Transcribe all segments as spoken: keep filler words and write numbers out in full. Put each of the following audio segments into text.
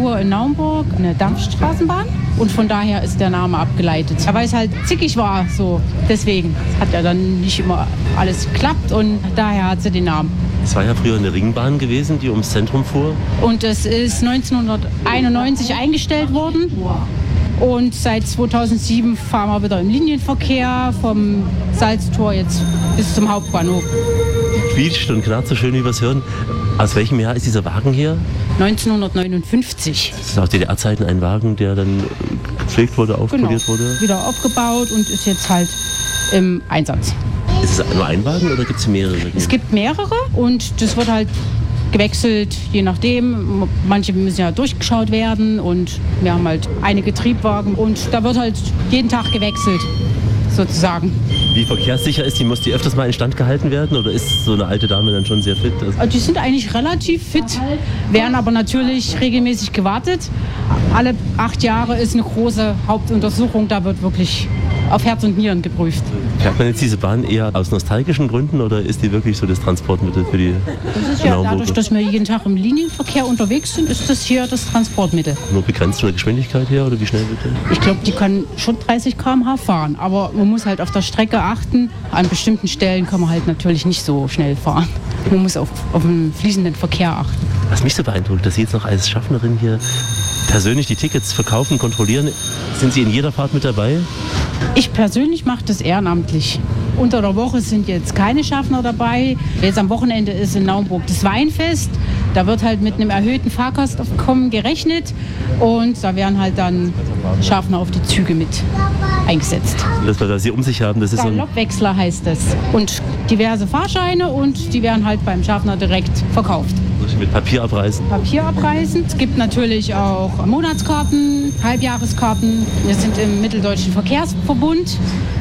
fuhr in Naumburg eine Dampfstraßenbahn und von daher ist der Name abgeleitet. Weil es halt zickig war, so deswegen hat ja dann nicht immer alles geklappt und daher hat sie den Namen. Es war ja früher eine Ringbahn gewesen, die ums Zentrum fuhr. Und es ist neunzehnhunderteinundneunzig eingestellt worden. Und seit zweitausendsieben fahren wir wieder im Linienverkehr vom Salztor jetzt bis zum Hauptbahnhof. Quietscht und knarrt so schön übers Hirn. Aus welchem Jahr ist dieser Wagen hier? neunzehnhundertneunundfünfzig. Das ist aus D D R-Zeiten ein Wagen, der dann gepflegt wurde, aufpoliert genau. wurde? Wieder aufgebaut und ist jetzt halt im Einsatz. Ist es nur ein Wagen oder gibt es mehrere? Es gibt mehrere und das wird halt gewechselt, je nachdem. Manche müssen ja durchgeschaut werden und wir haben halt einige Triebwagen und da wird halt jeden Tag gewechselt, sozusagen. Wie verkehrssicher ist die? Muss die öfters mal instand gehalten werden oder ist so eine alte Dame dann schon sehr fit? Also die sind eigentlich relativ fit, werden aber natürlich regelmäßig gewartet. Alle acht Jahre ist eine große Hauptuntersuchung, da wird wirklich auf Herz und Nieren geprüft. Fährt man jetzt diese Bahn eher aus nostalgischen Gründen oder ist die wirklich so das Transportmittel für die Das ist ja dadurch, dass wir jeden Tag im Linienverkehr unterwegs sind, ist das hier das Transportmittel. Nur begrenzt von der Geschwindigkeit her oder wie schnell wird der? Ich glaube, die kann schon dreißig Kilometer pro Stunde fahren, aber man muss halt auf der Strecke achten. An bestimmten Stellen kann man halt natürlich nicht so schnell fahren. Man muss auf, auf den fließenden Verkehr achten. Was mich so beeindruckt, dass Sie jetzt noch als Schaffnerin hier persönlich die Tickets verkaufen, kontrollieren. Sind Sie in jeder Fahrt mit dabei? Ich persönlich mache das ehrenamtlich. Unter der Woche sind jetzt keine Schaffner dabei. Jetzt am Wochenende ist in Naumburg das Weinfest. Da wird halt mit einem erhöhten Fahrgastaufkommen gerechnet und da werden halt dann Schaffner auf die Züge mit eingesetzt. Dass wir da Sie um sich haben, das ist so ein Galoppwechsler heißt es. Und diverse Fahrscheine und die werden halt beim Schaffner direkt verkauft. mit Papier abreißen. Papier abreißen. Es gibt natürlich auch Monatskarten, Halbjahreskarten. Wir sind im Mitteldeutschen Verkehrsverbund.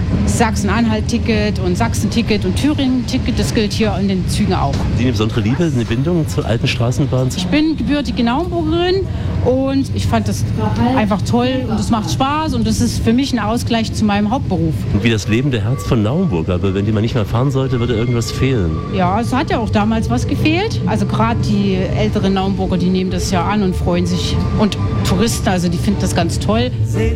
Sachsen-Anhalt-Ticket und Sachsen-Ticket und Thüringen-Ticket, das gilt hier in den Zügen auch. Sie eine besondere Liebe, eine Bindung zur alten Straßenbahn? Ich bin gebürtige Naumburgerin und ich fand das einfach toll und es macht Spaß und das ist für mich ein Ausgleich zu meinem Hauptberuf. Und wie das lebende Herz von Naumburg, aber wenn die mal nicht mehr fahren sollte, würde irgendwas fehlen. Ja, es hat ja auch damals was gefehlt. Also gerade die älteren Naumburger, die nehmen das ja an und freuen sich. Und Touristen, also die finden das ganz toll.